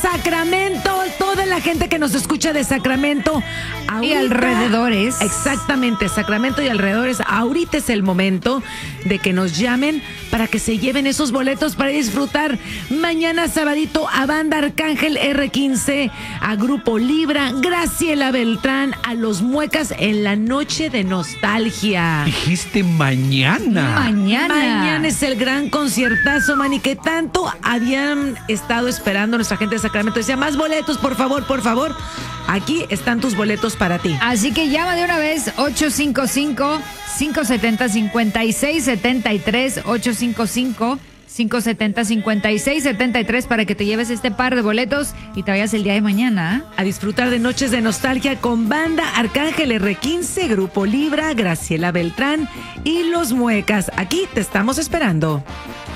Sacramento, toda la gente que nos escucha de Sacramento y alrededores. Exactamente, Sacramento y alrededores. Ahorita es el momento de que nos llamen para que se lleven esos boletos para disfrutar mañana sabadito a Banda Arcángel R15, a Grupo Libra, Graciela Beltrán, a Los Muecas en la noche de nostalgia. Dijiste mañana. Mañana es el gran conciertazo, Manny, que tanto habían estado esperando nuestra gente de Sacramento. Decía, más boletos, por favor, por favor. Aquí están tus boletos para ti. Así que llama de una vez 855-570-5673, 855-570-5673 para que te lleves este par de boletos y te vayas el día de mañana. A disfrutar de noches de nostalgia con Banda Arcángel R15, Grupo Libra, Graciela Beltrán y Los Muecas. Aquí te estamos esperando.